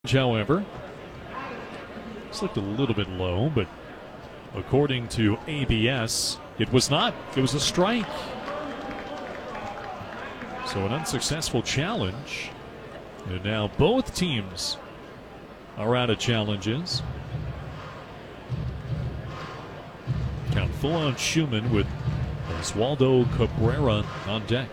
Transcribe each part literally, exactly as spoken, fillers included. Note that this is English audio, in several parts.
However, it's looked a little bit low, but according to A B S, it was not. It was a strike. So an unsuccessful challenge. And now both teams are out of challenges. Count full on Schumann with Oswaldo Cabrera on deck.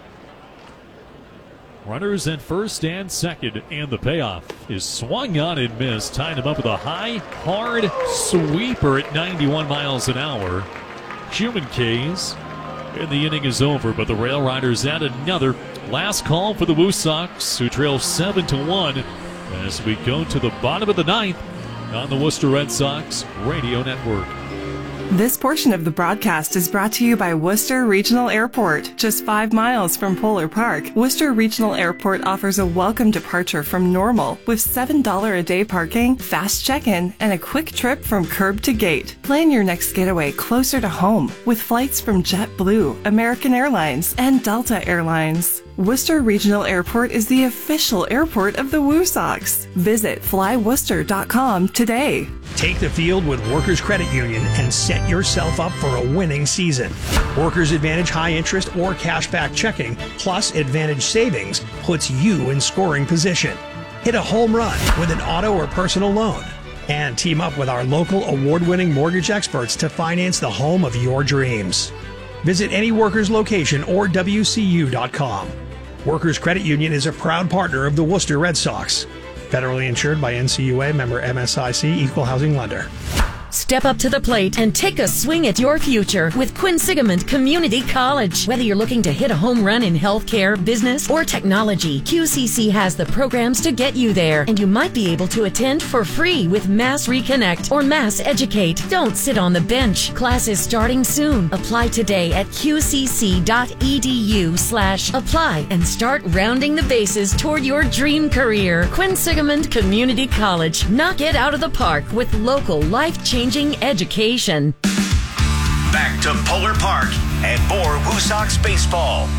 Runners at first and second, and the payoff is swung on and missed. Tied him up with a high, hard sweeper at ninety-one miles an hour. Schumann K's, and the inning is over, but the Rail Riders add another. Last call for the Woo Sox, who trail seven to one as we go to the bottom of the ninth on the Worcester Red Sox Radio Network. This portion of the broadcast is brought to you by Worcester Regional Airport. Just five miles from Polar Park, Worcester Regional Airport offers a welcome departure from Normal with seven dollars a day parking, fast check-in, and a quick trip from curb to gate. Plan your next getaway closer to home with flights from JetBlue, American Airlines, and Delta Airlines. Worcester Regional Airport is the official airport of the Woo Sox. Visit fly worcester dot com today. Take the field with Workers Credit Union and set yourself up for a winning season. Workers Advantage high interest or cashback checking plus Advantage savings puts you in scoring position. Hit a home run with an auto or personal loan. And team up with our local award-winning mortgage experts to finance the home of your dreams. Visit any Workers location or W C U dot com. Workers Credit Union is a proud partner of the Worcester Red Sox. Federally insured by N C U A, member M S I C, equal housing lender. Step up to the plate and take a swing at your future with Quinsigamond Community College. Whether you're looking to hit a home run in healthcare, business, or technology, Q C C has the programs to get you there, and you might be able to attend for free with Mass Reconnect or Mass Educate. Don't sit on the bench. Classes starting soon. Apply today at qcc.edu slash apply and start rounding the bases toward your dream career. Quinsigamond Community College. Knock it out of the park with local life-changing education. Back to Polar Park and more Woo Sox baseball.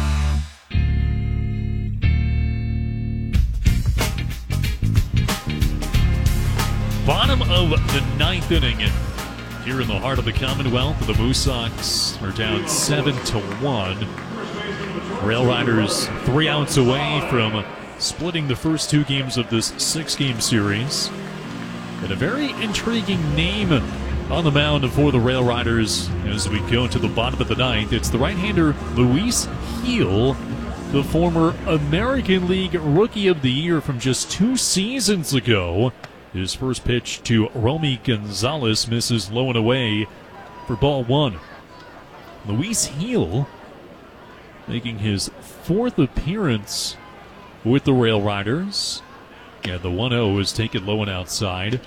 Bottom of the ninth inning here in the heart of the Commonwealth. The Woo Sox are down seven to one. Rail Riders three outs away from splitting the first two games of this six-game series. And a very intriguing name on the mound for the Rail Riders as we go to the bottom of the ninth. It's the right-hander Luis Gil, the former American League Rookie of the Year from just two seasons ago. His first pitch to Romy Gonzalez misses low and away for ball one. Luis Gil making his fourth appearance with the Rail Riders. And the one oh is taken low and outside.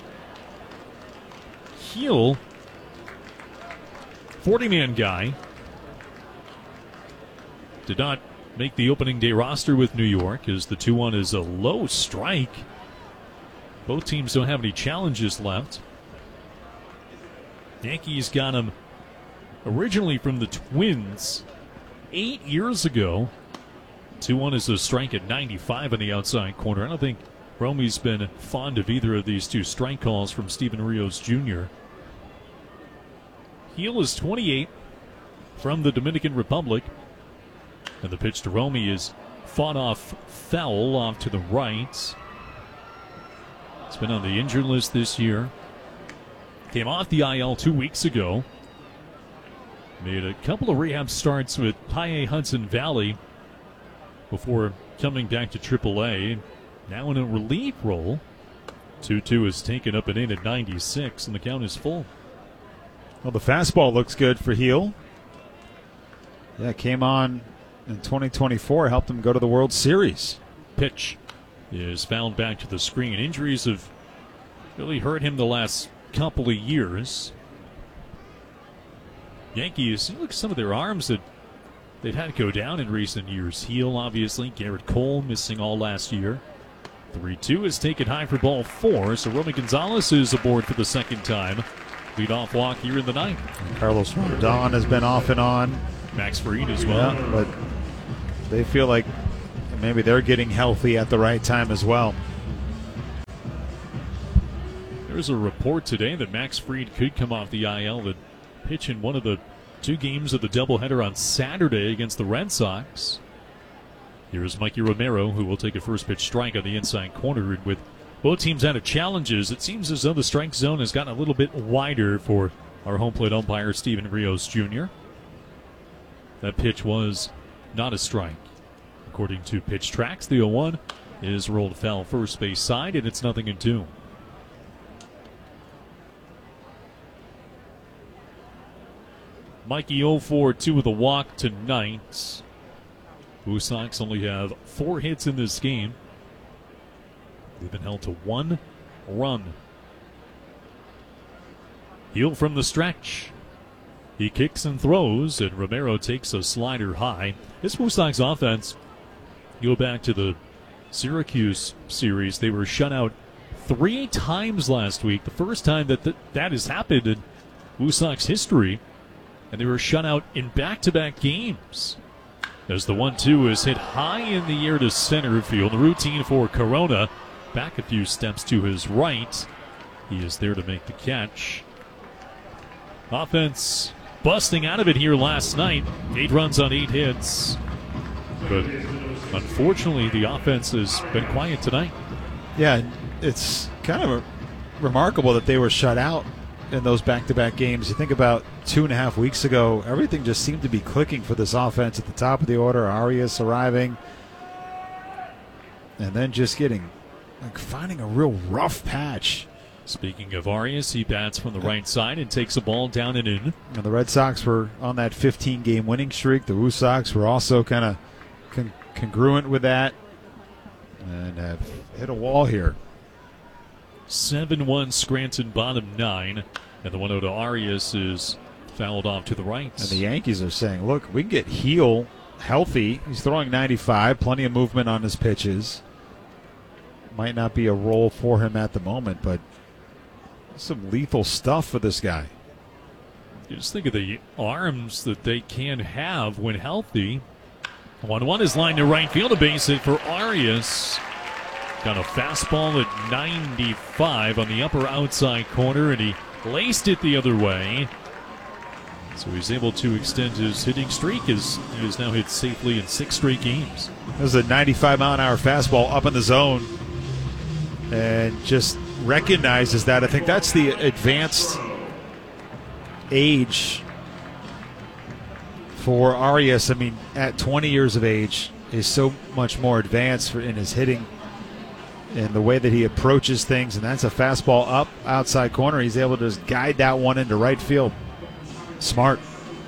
Gil, forty-man guy, did not make the opening day roster with New York as the two one is a low strike. Both teams don't have any challenges left. Yankees got him originally from the Twins eight years ago. two one is a strike at ninety-five on the outside corner. I don't think Romy's been fond of either of these two strike calls from Steven Rios Junior Gil is twenty-eight from the Dominican Republic. And the pitch to Romy is fought off foul off to the right. It's been on the injured list this year. Came off the I L two weeks ago. Made a couple of rehab starts with High Hudson Valley before coming back to triple A. Now in a relief role. two two is taken up and in at ninety-six, and the count is full. Well, the fastball looks good for Gil. Yeah, came on in twenty twenty-four, helped him go to the World Series. Pitch is fouled back to the screen. Injuries have really hurt him the last couple of years. Yankees, look at some of their arms that they've had to go down in recent years. Gil, obviously. Garrett Cole missing all last year. three two is taken high for ball four, so Romy Gonzalez is aboard for the second time. Lead-off walk here in the ninth. And Carlos Rodon has been off and on. Max Fried as well. Yeah, but they feel like maybe they're getting healthy at the right time as well. There's a report today that Max Fried could come off the I L to pitch in one of the two games of the doubleheader on Saturday against the Red Sox. Here's Mikey Romero, who will take a first pitch strike on the inside corner. And with both teams out of challenges, it seems as though the strike zone has gotten a little bit wider for our home plate umpire, Steven Rios Junior That pitch was not a strike. According to Pitch Tracks, the oh one is rolled foul first base side, and it's nothing in two. Mikey oh for two with a walk tonight. Blue Sox only have four hits in this game. They've been held to one run. Heel from the stretch. He kicks and throws, and Romero takes a slider high. This Blue Sox offense, you go back to the Syracuse series, they were shut out three times last week. The first time that th- that has happened in Blue Sox history. And they were shut out in back-to-back games. As the one two is hit high in the air to center field. The routine for Corona. Back a few steps to his right. He is there to make the catch. Offense busting out of it here last night. Eight runs on eight hits. But unfortunately, the offense has been quiet tonight. Yeah, it's kind of a, remarkable that they were shut out in those back-to-back games. You think about two and a half weeks ago, everything just seemed to be clicking for this offense at the top of the order. Arias arriving, and then just getting, like, finding a real rough patch. Speaking of Arias, he bats from the right side and takes a ball down and in. And the Red Sox were on that fifteen-game winning streak. The Blue Sox were also kind of con- congruent with that and have hit a wall here. seven one Scranton, bottom nine. And the one oh to Arias is fouled off to the right. And the Yankees are saying, look, we can get Heel healthy. He's throwing ninety-five, plenty of movement on his pitches. Might not be a role for him at the moment, but some lethal stuff for this guy. You just think of the arms that they can have when healthy. one one is lined to right field, a base hit for Arias. Got a fastball at ninety-five on the upper outside corner, and he laced it the other way. So he's able to extend his hitting streak as he has now hit safely in six straight games. There's a ninety-five mile an hour fastball up in the zone and just recognizes that. I think that's the advanced age for Arias. I mean, at twenty years of age, is so much more advanced for, in his hitting and the way that he approaches things, and that's a fastball up outside corner. He's able to just guide that one into right field. Smart.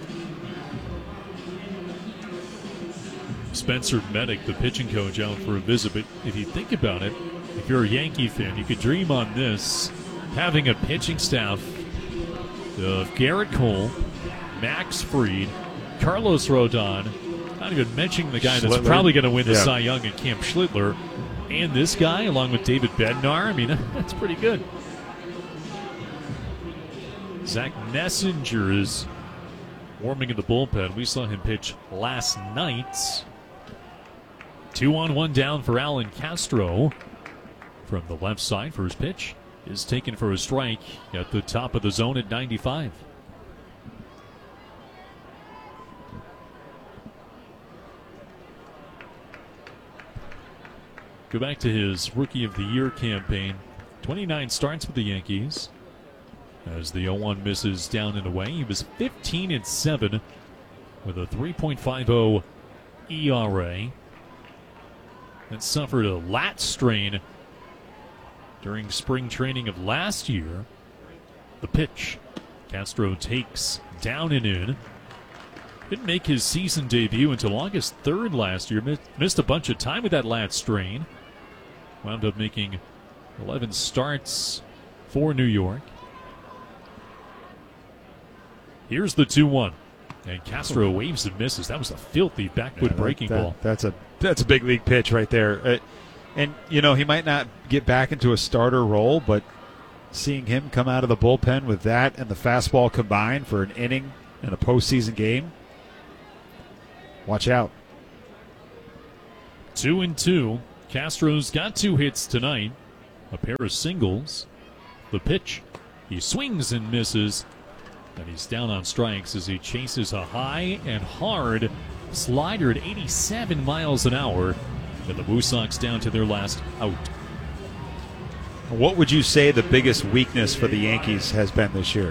Spencer Medic, the pitching coach, out for a visit. But if you think about it, if you're a Yankee fan, you could dream on this, having a pitching staff of Garrett Cole, Max Fried, Carlos Rodon, not even mentioning the guy that's Schlittler. probably going to win the Yeah. Cy Young, and Cam Schlittler, and this guy, along with David Bednar. I mean, that's pretty good. Zach Nessinger is warming in the bullpen. We saw him pitch last night. Two on, one down for Alan Castro. From the left side, first pitch is taken for a strike at the top of the zone at ninety-five. Go back to his Rookie of the Year campaign. twenty-nine starts with the Yankees. As the oh one misses down and away, he was fifteen and seven with a three point five oh E R A. And suffered a lat strain during spring training of last year. The pitch. Castro takes down and in. Didn't make his season debut until August third last year. Missed a bunch of time with that lat strain. Wound up making eleven starts for New York. Here's the two one. And Castro waves and misses. That was a filthy backwood Yeah, breaking that, that, ball. That's a that's a big league pitch right there. Uh, and, you know, he might not get back into a starter role, but seeing him come out of the bullpen with that and the fastball combined for an inning in a postseason game, watch out. Two and two. Castro's got two hits tonight. A pair of singles. The pitch. He swings and misses. And he's down on strikes as he chases a high and hard slider at eighty-seven miles an hour. And the Blue Sox down to their last out. What would you say the biggest weakness for the Yankees has been this year?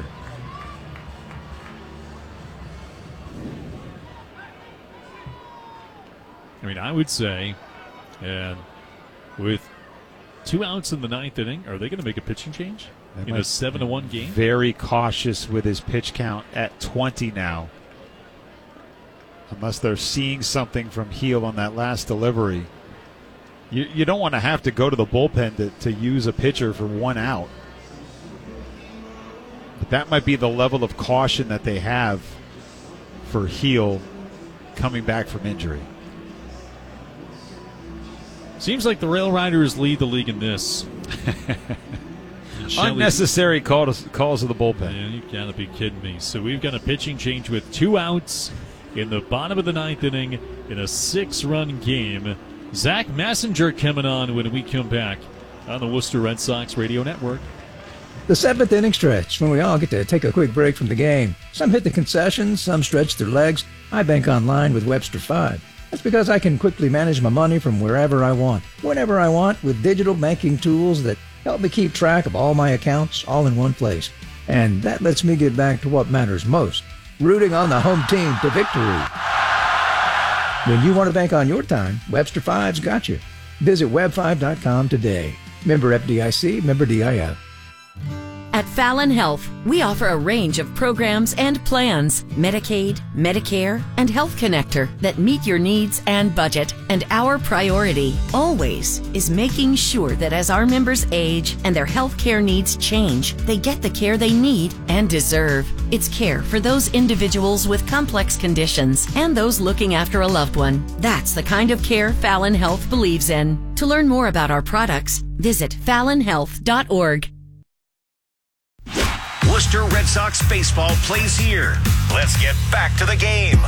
I mean, I would say, and with two outs in the ninth inning, are they going to make a pitching change They in a seven to one game? Very cautious with his pitch count at twenty now. Unless they're seeing something from Heel on that last delivery. You, you don't want to have to go to the bullpen to, to use a pitcher for one out. But that might be the level of caution that they have for Heel coming back from injury. Seems like the Rail Riders lead the league in this. Unnecessary call to, calls of the bullpen. Man, you gotta be kidding me. So we've got a pitching change with two outs in the bottom of the ninth inning in a six-run game. Zach Messenger coming on when we come back on the Worcester Red Sox Radio Network. The seventh inning stretch, when we all get to take a quick break from the game. Some hit the concessions, some stretch their legs. I bank online with Webster five. That's because I can quickly manage my money from wherever I want, whenever I want, with digital banking tools that help me keep track of all my accounts all in one place. And that lets me get back to what matters most, rooting on the home team to victory. When you want to bank on your time, Webster five's got you. Visit web five dot com today. Member F D I C, member D I F. At Fallon Health, we offer a range of programs and plans, Medicaid, Medicare, and Health Connector that meet your needs and budget. And our priority, always, is making sure that as our members age and their health care needs change, they get the care they need and deserve. It's care for those individuals with complex conditions and those looking after a loved one. That's the kind of care Fallon Health believes in. To learn more about our products, visit fallon health dot org. Worcester Red Sox baseball plays here. Let's get back to the game.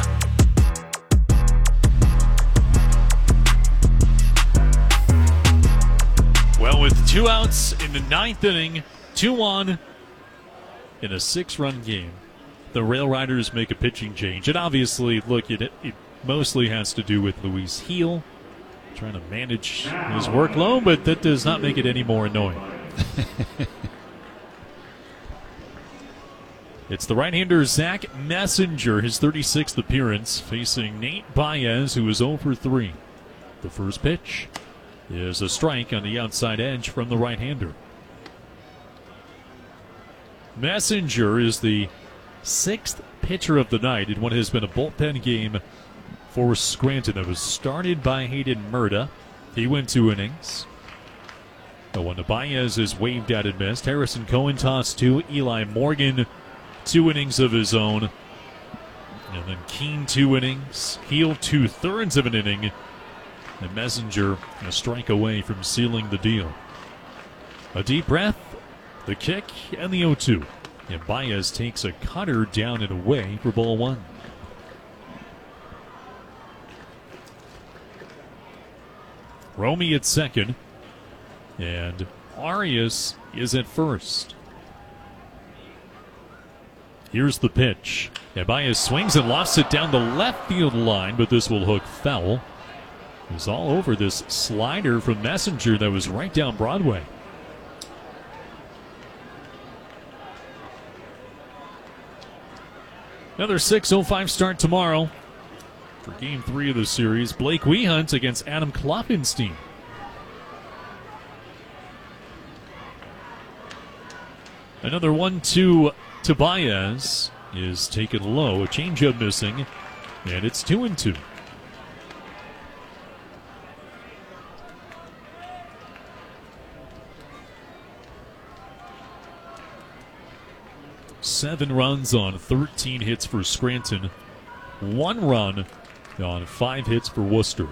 Well, with two outs in the ninth inning, two one in a six-run game, the Rail Riders make a pitching change. And obviously, look, it, it mostly has to do with Luis Heel trying to manage his workload, but that does not make it any more annoying. It's the right-hander Zach Messenger, his thirty-sixth appearance, facing Nate Baez, who is zero for three. The first pitch is a strike on the outside edge from the right-hander. Messenger is the sixth pitcher of the night in what has been a bullpen game for Scranton. It was started by Hayden Murta. He went two innings. The one to Baez is waved at and missed. Harrison Cohen tossed two. Eli Morgan, two innings of his own. And then Keene, two innings. Heel, two-thirds of an inning. And Messenger a strike away from sealing the deal. A deep breath, the kick, and the oh two. And Baez takes a cutter down and away for ball one. Romy at second. And Arias is at first. Here's the pitch. And Baez swings and lofts it down the left field line, but this will hook foul. He's all over this slider from Messenger that was right down Broadway. Another six oh five start tomorrow for game three of the series. Blake Wehunt against Adam Kloppenstein. Another one two to Baez is taken low. A changeup missing, and it's two and two. Seven runs on thirteen hits for Scranton. One run on five hits for Worcester.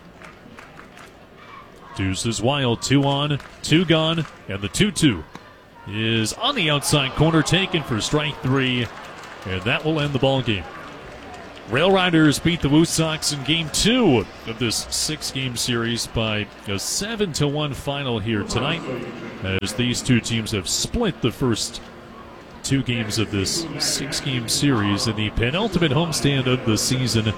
Deuces wild, two on, two gone, and the two two is on the outside corner, taken for strike three, and that will end the ball game. Rail Riders beat the Woo Sox in game two of this six-game series by a seven to one final here tonight, as these two teams have split the first two games of this six-game series in the penultimate homestand of the season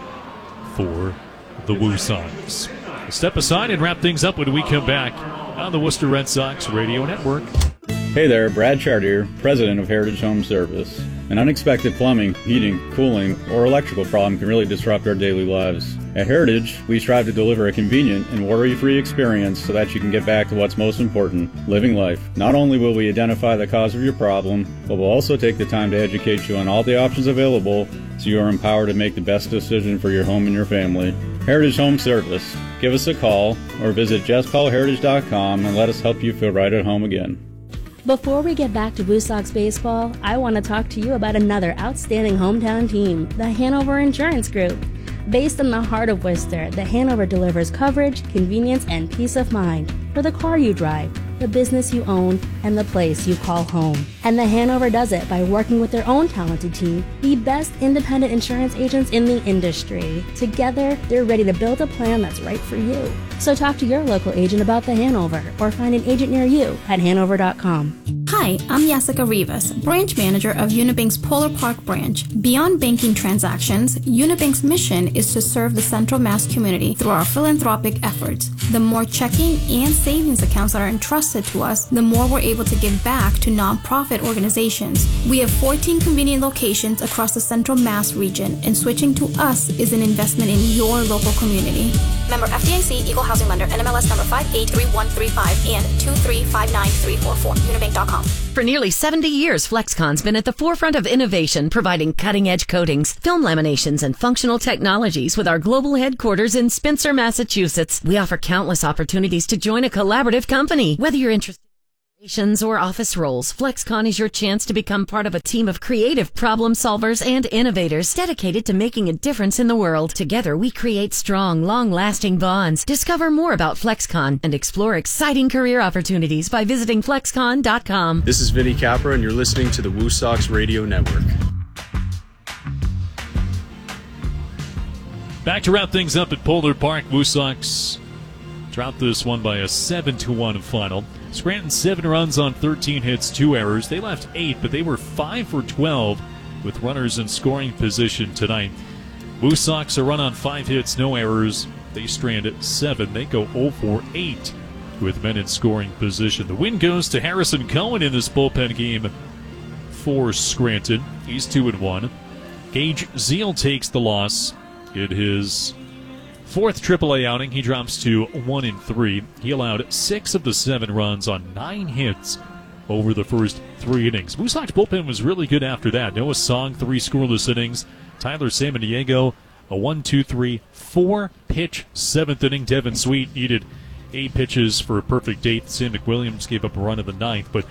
for the Woo Sox. We'll step aside and wrap things up when we come back on the Worcester Red Sox Radio Network. Hey there, Brad Chartier, president of Heritage Home Service. An unexpected plumbing, heating, cooling, or electrical problem can really disrupt our daily lives. At Heritage, we strive to deliver a convenient and worry-free experience so that you can get back to what's most important, living life. Not only will we identify the cause of your problem, but we'll also take the time to educate you on all the options available so you are empowered to make the best decision for your home and your family. Heritage Home Service. Give us a call or visit just call heritage dot com and let us help you feel right at home again. Before we get back to Woo Sox baseball, I want to talk to you about another outstanding hometown team, the Hanover Insurance Group. Based in the heart of Worcester, the Hanover delivers coverage, convenience, and peace of mind for the car you drive, the business you own, and the place you call home. And the Hanover does it by working with their own talented team, the best independent insurance agents in the industry. Together, they're ready to build a plan that's right for you. So talk to your local agent about the Hanover or find an agent near you at hanover dot com. Hi, I'm Jessica Rivas, branch manager of Unibank's Polar Park branch. Beyond banking transactions, Unibank's mission is to serve the Central Mass community through our philanthropic efforts. The more checking and savings accounts that are entrusted to us, the more we're able to give back to nonprofit organizations. We have fourteen convenient locations across the Central Mass region, and switching to us is an investment in your local community. Member F D I C, Equal Housing Lender, N M L S number five eight three one three five and two three five nine three four four, unibank dot com. For nearly seventy years, FlexCon's been at the forefront of innovation, providing cutting-edge coatings, film laminations, and functional technologies with our global headquarters in Spencer, Massachusetts. We offer countless opportunities to join a collaborative company. Whether you're interested in operations or office roles, FlexCon is your chance to become part of a team of creative problem solvers and innovators dedicated to making a difference in the world. Together, we create strong, long-lasting bonds. Discover more about FlexCon and explore exciting career opportunities by visiting flexcon dot com. This is Vinny Capra, and you're listening to the Woo Sox Radio Network. Back to wrap things up at Polar Park. Woo Sox dropped this one by a seven to one final. Scranton, seven runs on thirteen hits, two errors. They left eight, but they were five for twelve with runners in scoring position tonight. Woo Sox a run on five hits, no errors. They strand at seven. They go oh for eight with men in scoring position. The win goes to Harrison Cohen in this bullpen game for Scranton. He's two and one. Gage Zeal takes the loss in his fourth triple A outing. He drops to one and three. He allowed six of the seven runs on nine hits over the first three innings. Woo Sox bullpen was really good after that. Noah Song, three scoreless innings. Tyler Samaniego, a one, two, three, four pitch seventh inning. Devin Sweet needed eight pitches for a perfect eighth. Sam McWilliams gave up a run in the ninth. But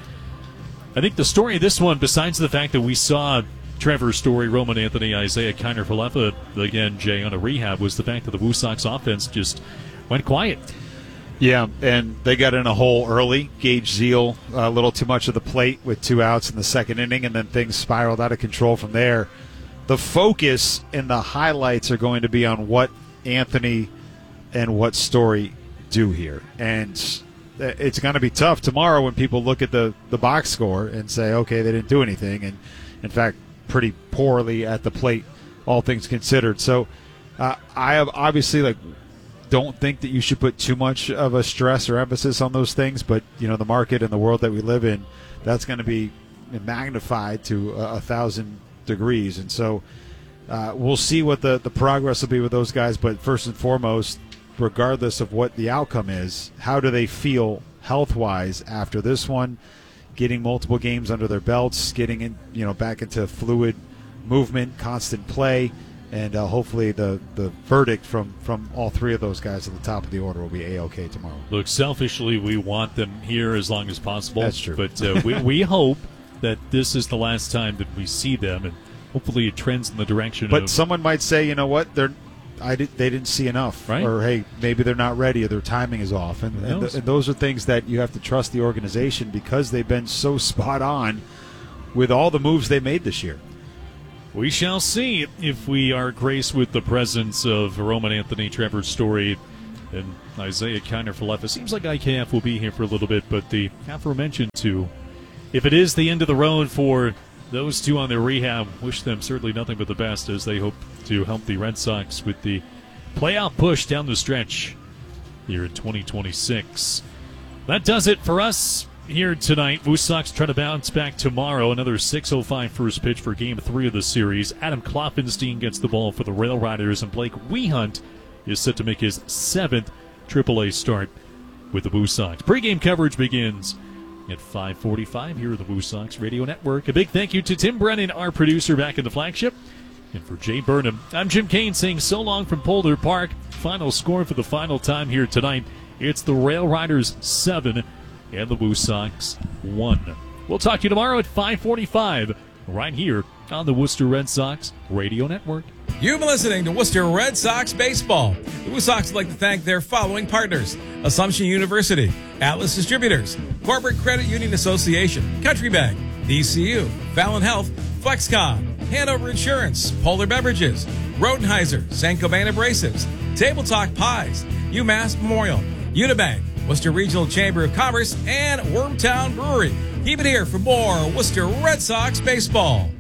I think the story of this one, besides the fact that we saw Trevor Story, Roman Anthony, Isaiah Kiner-Falefa again, Jay, on a rehab, was the fact that the Woo Sox offense just went quiet. Yeah, and they got in a hole early. Gage Zeal, a little too much of the plate with two outs in the second inning, and then things spiraled out of control from there. The focus and the highlights are going to be on what Anthony and what Story do here. And it's going to be tough tomorrow when people look at the, the box score and say, okay, they didn't do anything. And, in fact, pretty poorly at the plate, all things considered. So uh, I have obviously like don't think that you should put too much of a stress or emphasis on those things, but you know the market and the world that we live in, that's going to be magnified to a, a thousand degrees. And so uh, we'll see what the, the progress will be with those guys. But first and foremost, regardless of what the outcome is, how do they feel health-wise after this one? Getting multiple games under their belts, getting in, you know, back into fluid movement, constant play, and uh, hopefully the, the verdict from, from all three of those guys at the top of the order will be A-okay tomorrow. Look, selfishly, we want them here as long as possible. That's true. But uh, we, we hope that this is the last time that we see them, and hopefully it trends in the direction but of... But someone might say, you know what, they're I did, they didn't see enough, right? Or hey, maybe they're not ready, or their timing is off, and, and, th- and those are things that you have to trust the organization because they've been so spot on with all the moves they made this year. We shall see if we are graced with the presence of Roman Anthony, Trevor Story, and Isaiah Kiner-Falefa. Seems like I K F will be here for a little bit, but the aforementioned two, if it is the end of the road for those two on their rehab, wish them certainly nothing but the best as they hope to help the Red Sox with the playoff push down the stretch here in twenty twenty-six. That does it for us here tonight. Moose Sox try to bounce back tomorrow. Another six oh five first pitch for game three of the series. Adam Klopfenstein gets the ball for the Rail Riders, and Blake Wehunt is set to make his seventh triple A start with the Moose Sox. Pre-game coverage begins at five forty-five here at the Moose Sox Radio Network. A big thank you to Tim Brennan, our producer back in the flagship. And for Jay Burnham, I'm Jim Kane saying so long from Polar Park. Final score for the final time here tonight. It's the Rail Riders seven and the Moose Sox one. We'll talk to you tomorrow at five forty-five right here on the Worcester Red Sox Radio Network. You've been listening to Worcester Red Sox Baseball. The Woo Sox would like to thank their following partners: Assumption University, Atlas Distributors, Corporate Credit Union Association, Country Bank, D C U, Fallon Health, Flexcom, Hanover Insurance, Polar Beverages, Rodenheiser, Sankoban Abrasives, Table Talk Pies, UMass Memorial, Unibank, Worcester Regional Chamber of Commerce, and Wormtown Brewery. Keep it here for more Worcester Red Sox Baseball.